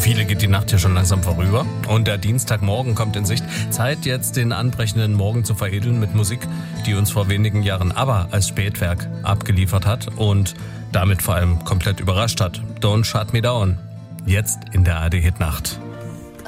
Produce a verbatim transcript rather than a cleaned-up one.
viele geht die Nacht hier schon langsam vorüber und der Dienstagmorgen kommt in Sicht. Zeit jetzt den anbrechenden Morgen zu veredeln mit Musik, die uns vor wenigen Jahren ABBA als Spätwerk abgeliefert hat und damit vor allem komplett überrascht hat. Don't Shut Me Down. Jetzt in der A R D Hit Nacht.